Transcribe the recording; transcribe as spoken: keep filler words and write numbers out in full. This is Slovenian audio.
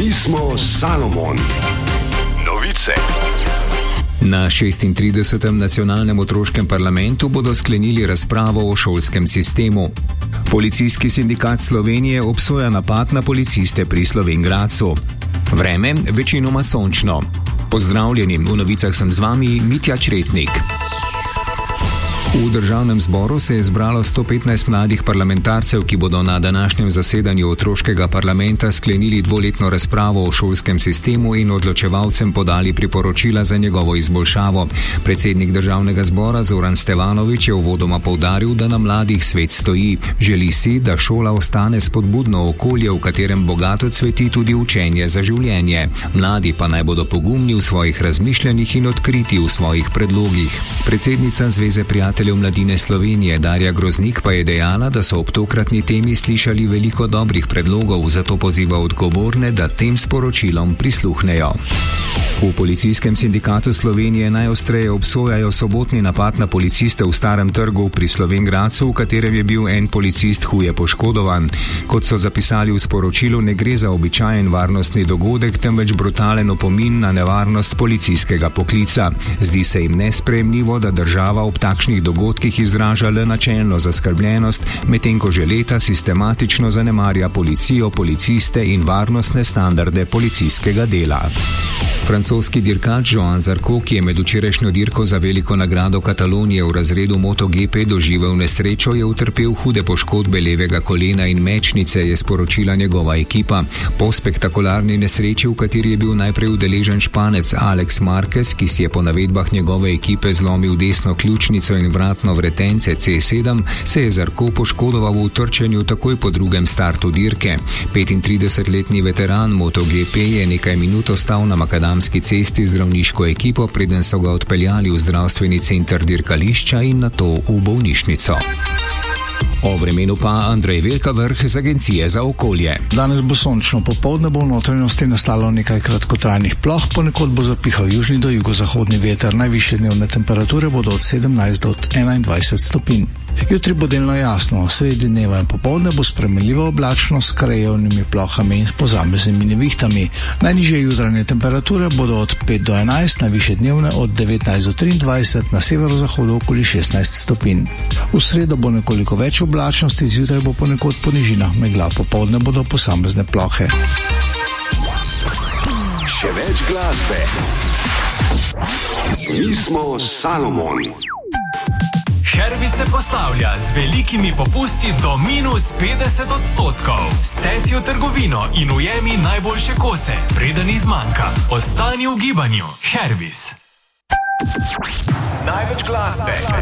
Mi smo Salomon. Novice. Na šestintridesetem nacionalnem otroškem parlamentu bodo sklenili razpravo o šolskem sistemu. Policijski sindikat Slovenije obsoja napad na policiste pri Slovenj Gradcu. Vreme večinoma sončno. Pozdravljeni, v novicah sem z vami Mitja Čretnik. V državnem zboru se je zbralo sto petnajst mladih parlamentarcev, ki bodo na današnjem zasedanju otroškega parlamenta sklenili dvoletno razpravo o šolskem sistemu in odločevalcem podali priporočila za njegovo izboljšavo. Predsednik državnega zbora Zoran Stevanović je uvodoma poudaril, da na mladih svet stoji. Želi si, da šola ostane spodbudno okolje, v katerem bogato cveti tudi učenje za življenje. Mladi pa naj bodo pogumni v svojih razmišljanjih in odkriti v svojih predlogih. Predsednica Zveze prijateljev Mladine Slovenije Darja Groznik pa je dejala, da so ob tokratni temi slišali veliko dobrih predlogov, zato poziva odgovorne, da tem sporočilom prisluhnejo. V Policijskem sindikatu Slovenije najostreje obsojajo sobotni napad na policiste v Starem trgu pri Slovenj Gradcu, v katerem je bil en policist huje poškodovan. Kot so zapisali v sporočilu, ne gre za običajen varnostni dogodek, temveč brutalen opomin na nevarnost policijskega poklica. Zdi se jim nesprejemljivo, da država ob takšnih dogodkih izraža le načelno zaskrbljenost, medtem ko že leta sistematično zanemarja policijo, policiste in varnostne standarde policijskega dela. Francoski dirkač Joan Zarco, ki je med včerajšnjo dirko za veliko nagrado Katalonije v razredu MotoGP doživel nesrečo, je utrpel hude poškodbe levega kolena in mečnice, je sporočila njegova ekipa. Po spektakularni nesreči, v kateri je bil najprej udeležen Španec Alex Marquez, ki si je po navedbah njegove ekipe zlomil desno ključnico in vratno vretence C sedem, se je Zarco poškodoval v trčenju takoj po drugem startu dirke. petintridesetletni veteran MotoGP je nekaj minut ostal na makadamski cesti z zdravniško ekipo, preden so ga odpeljali v zdravstveni center dirkališča in nato v bolnišnico. O vremenu pa Andrej Velkavrh z Agencije za okolje. Danes bo sončno, popoldne bo v notranjosti nastalo nekaj kratkotrajnih ploh, ponekod bo zapihal južni do jugozahodni veter. Najvišje dnevne temperature bodo od sedemnajst do enaindvajset stopinj. Jutri bo delno jasno, sredi dneva in popoldne bo spremenljiva oblačnost s krajevnimi plohami in posameznimi nevihtami. Najnižje jutranje temperature bodo od pet do enajst, najvišje dnevne od devetnajst do triindvajset, na severozahodu okoli šestnajst stopinj. V sredo bo nekoliko več oblačnosti, zjutraj bo ponekod po nižinah megla, popoldne bodo posamezne plohe. Še več glasbe. Mi smo Salomon. Hervis se poslavlja z velikimi popusti do minus petdeset odstotkov. Steci v trgovino in ujemi najboljše kose, preden izmanjka. Ostani v gibanju. Hervis. Največ glasbe